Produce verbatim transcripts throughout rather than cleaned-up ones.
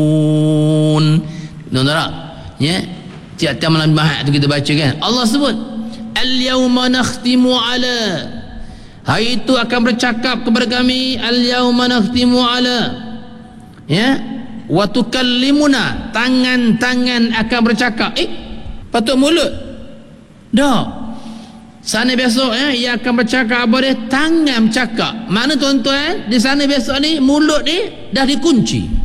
Tahu tak? Ya. Tiap-tiap malam Jumaat tu kita baca kan. Allah sebut al-yauma nakhtimu ala, hari itu akan bercakap kepada kami, al-yauma nakhtimu ala, ya, wa tukallimuna, tangan-tangan akan bercakap. Eh, patut mulut dah. Sana besok ya, ia akan bercakap apa dia? Tangan bercakap. Mana tuan-tuan, di sana besok ni mulut ni dah dikunci.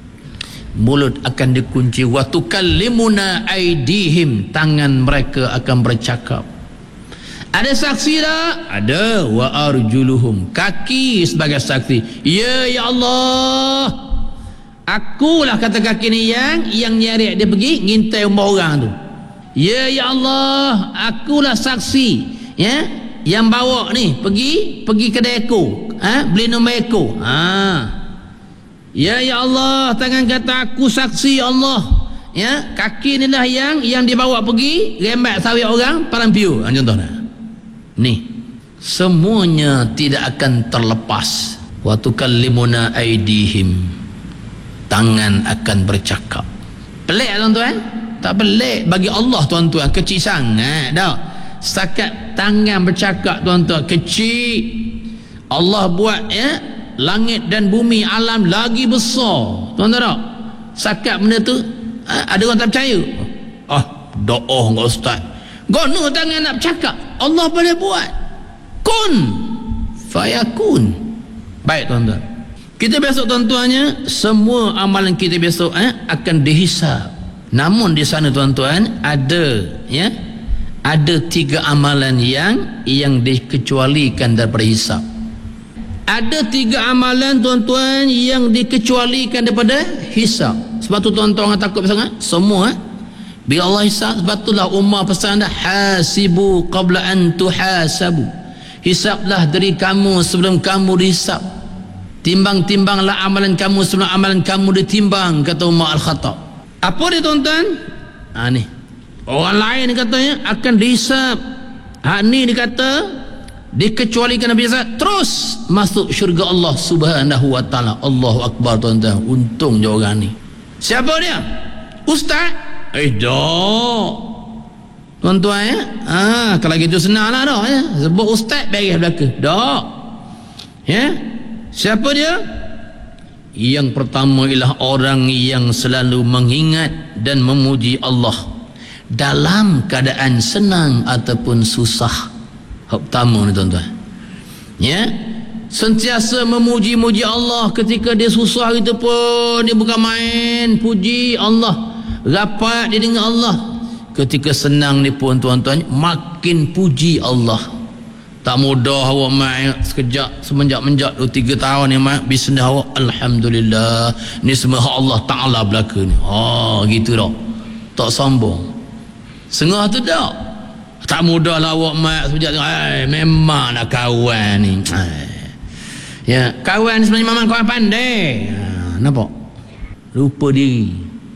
Mulut akan dikunci. Wa tukallimuna aidihim, tangan mereka akan bercakap. Ada saksi tak? Ada. Wa arjuluhum, kaki sebagai saksi. Ya ya Allah, akulah kata kaki ni yang yang nyari dia pergi ngintai rumah orang tu. Ya ya Allah, akulah saksi ya yang bawa ni pergi pergi kedai ekor, ha, beli nombor ekor. Ha. Ya ya Allah, tangan kata aku saksi Allah. Ya, kaki inilah yang yang dibawa pergi rembat sawit orang parampiu. Ha, contohnya. Ni semuanya tidak akan terlepas. Wa tukallimuna aidihim, tangan akan bercakap. Pelik tuan-tuan? Tak pelik bagi Allah tuan-tuan, kecil sangat dah. Setakat tangan bercakap tuan-tuan, kecil. Allah buat ya langit dan bumi, alam lagi besar. Tuan-tuan tak? Setakat benda tu ada orang tak percaya. Ah, doa enggak ustaz. Gono tangan nak bercakap, Allah boleh buat. Kun fayakun. Baik tuan-tuan, kita besok tuan-tuannya, semua amalan kita besok eh, akan dihisap. Namun di sana tuan-tuan ada ya, ada tiga amalan yang yang dikecualikan daripada hisap. Ada tiga amalan tuan-tuan yang dikecualikan daripada hisap. Sebab tu tuan-tuan orang takut sangat semua eh? Bila Allah hisap, sebab itulah Umar pesan dah, hasibu qabla an tuhasabu, hisaplah diri kamu sebelum kamu dihisap. Timbang-timbanglah amalan kamu sebelum amalan kamu ditimbang, kata Umar Al-Khattab. Apa dia tuan-tuan? Ha, ni orang lain katanya akan dihisap, hak ni dikata dikecualikan Nabi Isa terus masuk syurga Allah Subhanahu wa taala. Allahu akbar tuan-tuan. Untung je orang ni. Siapa dia? Ustaz? Eh dak. Tuan-tuan ya. Ah, kalau gitu senanglah dah ya. Sebut ustaz beres belaka. Dak. Ya. Siapa dia? Yang pertama ialah orang yang selalu mengingat dan memuji Allah dalam keadaan senang ataupun susah. Hak pertama ni tuan-tuan. Ya. Sentiasa memuji-muji Allah ketika dia susah itu pun dia bukan main, puji Allah. Rapat dia dengan Allah. Ketika senang ni pun tuan-tuan makin puji Allah. Tak mudah awak mai sekejap semenjak-menjak dua tiga tahun ni mai bisnes awak alhamdulillah. Ni semua hak Allah Taala belaka ni. Ha gitu dah. Tak sombong. Sengah tu dak. Tak mudah lah awak mak sejak tu. Ai memang nak kawan ni. Ai. Ya, kawan sebenarnya memang kawan pandai. Ha, nampak? Lupa diri.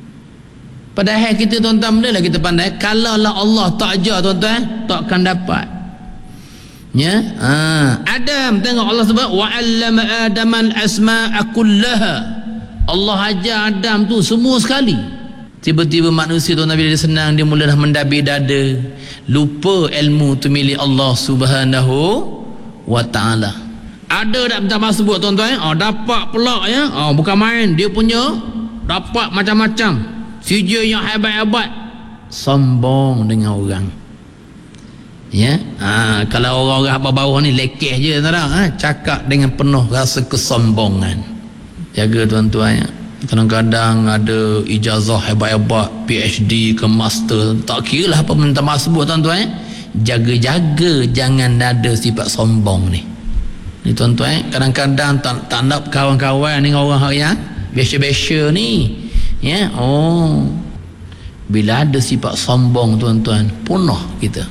Padahal kita tuan-tuan benda lah kita pandai. Kalau lah Allah tak ajar tuan-tuan, takkan dapat. Ya, ha. Adam tengok Allah sebut wa 'allama adaman asma'a kullaha. Allah ajar Adam tu semua sekali. Tiba-tiba manusia tuan-tuan bila dia senang, dia mula dah mendabir dada, lupa ilmu tu milik Allah Subhanahu wa taala. Ada tak minta maaf sebut tuan-tuan? Oh, dapat pula ya. Oh, bukan main, dia punya dapat macam-macam. Sijil yang hebat-hebat, sombong dengan orang. Ya, ha, kalau orang-orang bawah ni lekeh je tak ada, ha, cakap dengan penuh rasa kesombongan. Jaga tuan-tuan ya. Kadang-kadang ada ijazah hebat-hebat, P H D ke master, tak kira lah apa minta maaf sebut tuan-tuan ya. Jaga-jaga jangan ada sifat sombong ni. Ni tuan-tuan, kadang-kadang tak, tak nak kawan-kawan dengan orang yang biasa-biasa ni. Ya, oh. Bila ada sifat sombong tuan-tuan, punah kita.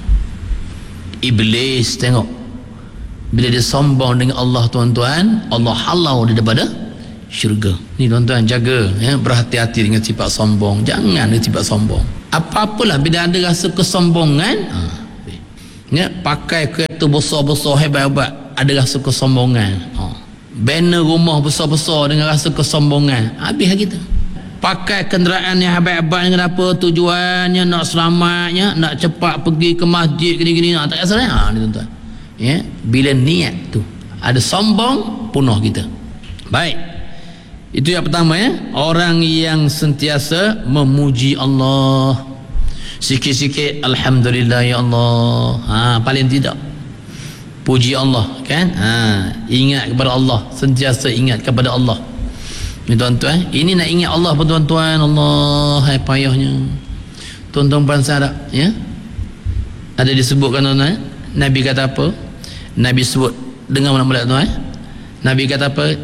Iblis tengok. Bila dia sombong dengan Allah tuan-tuan, Allah halau dia daripada syurga. Ni tuan-tuan jaga ya, berhati-hati dengan sifat sombong. Jangan ada sifat sombong. Apa-apalah bila ada rasa kesombongan, ha, ya, pakai kereta besar-besar hebat-hebat, ada rasa kesombongan. Ha. Banner rumah besar-besar dengan rasa kesombongan, habis kita. pakai kenderaan yang hebat-hebat dengan apa tujuannya nak selamatnya, nak cepat pergi ke masjid gini-gini, tak kisah ha, ni tuan-tuan ya. Bila niat tu ada sombong, punah kita. Baik, itu yang pertama ya, orang yang sentiasa memuji Allah, sikit-sikit alhamdulillah ya Allah, ha, paling tidak puji Allah kan, ha, ingat kepada Allah, sentiasa ingat kepada Allah ni tuan-tuan. Ini nak ingat Allah pun tuan-tuan, Allah hai payahnya tuan-tuan bangsa tak ya. Ada disebutkan tuan-tuan, Nabi kata apa? Nabi sebut dengar mana-mana tuan, Nabi kata apa?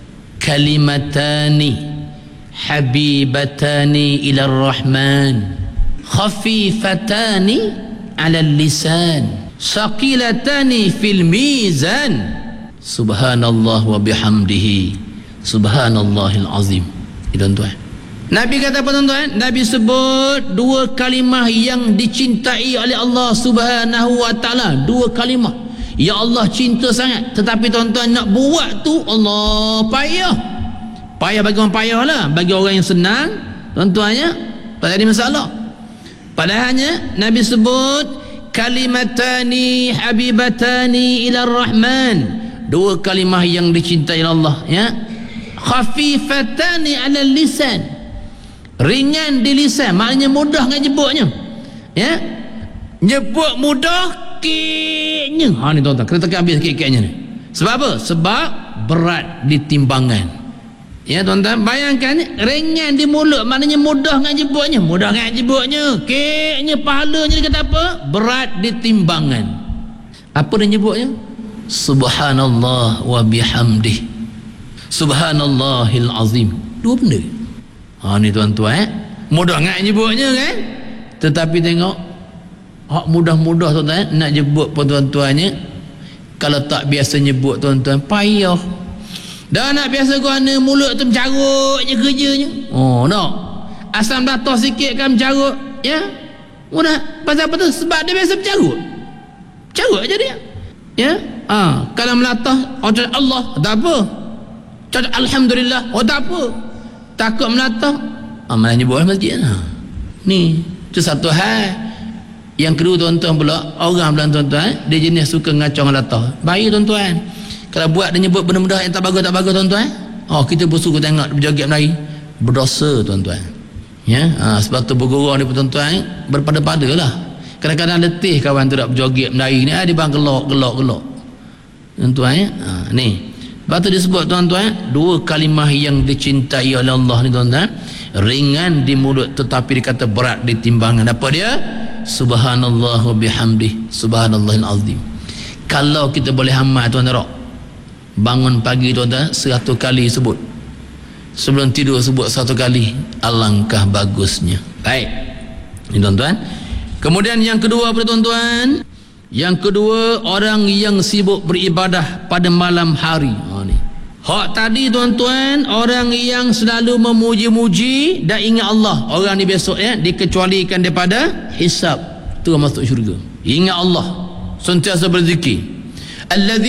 Kalimatani habibatani ila rahman khafifatani ala lisan saqilatani fil mizan subhanallah wa bihamdihi subhanallahil azim. Tuan-tuan, Nabi kata apa tuan-tuan? Nabi sebut dua kalimah yang dicintai oleh Allah Subhanahu wa taala, dua kalimah ya Allah cinta sangat, tetapi tuan-tuan nak buat tu Allah payah. Payah bagi orang payah lah, bagi orang yang senang tuan-tuan ya, tak ada masalah. Padahalnya Nabi sebut kalimatani habibatani ila rahman, dua kalimah yang dicintai Allah ya, khafifatani ala lisan, ringan di lisan, maknanya mudah nak nyebutnya ya, nyebut mudah, keknya ha ni tuan-tuan, kena tekan habis kek-keknya ni. Sebab apa? Sebab berat di timbangan ya tuan-tuan. Bayangkan ringan di mulut, maknanya mudah nak nyebutnya, mudah nak nyebutnya, keknya, pahalanya dia kata apa? Berat di timbangan. Apa dia nyebutnya? Subhanallah wa bihamdih subhanallahil azim. Dua benda ha ni tuan-tuan eh? Mudah nak nyebutnya kan, tetapi tengok hak mudah-mudah tuan-tuan nak nyebut pun tuan-tuannya, kalau tak biasa nyebut tuan-tuan payah. Dah nak biasa kerana mulut tu mencarut je kerjanya. Oh no, asam datah sikit kan mencarut ya, mudah. Pasal apa tu? Sebab dia biasa mencarut, carut je dia ya. Ah, ha, kalau melatah orang Allah tak apa, cakap alhamdulillah oh tak apa. Takut melatah amalan nyebut masjid lah. Ni tu satu hal. Yang kedua tuan-tuan pula, orang bilang tuan-tuan dia jenis suka ngacau latah. Baik tuan-tuan, kalau buat dia nyebut benda-benda yang tak bagus tak bagus tuan-tuan, oh kita bersuka tengok berjoget menari, berdosa tuan-tuan ya. Ha, sebab tu bergurau ni tuan-tuan berpada-pada lah. Kadang-kadang letih kawan tu nak berjoget menari ni, ah, dia bang gelak gelak gelak tuan-tuan ya. Ha, ni sebab tu disebut tuan-tuan dua kalimah yang dicintai oleh Allah ni tuan-tuan, ringan di mulut tetapi dikata berat di timbangan. Apa dia? Subhanallah wa bihamdih subhanallahil azim. Kalau kita boleh amal tuan-tuan, bangun pagi tuan-tuan seratus kali sebut, sebelum tidur sebut satu kali, alangkah bagusnya. Baik ni tuan-tuan. Kemudian yang kedua apa tuan-tuan? Yang kedua, orang yang sibuk beribadah pada malam hari. Ha ni. Hak tadi tuan-tuan, orang yang selalu memuji-muji dan ingat Allah, orang ni besok ya dikecualikan daripada hisab, tu masuk syurga. Ingat Allah, sentiasa berzikir. Allazi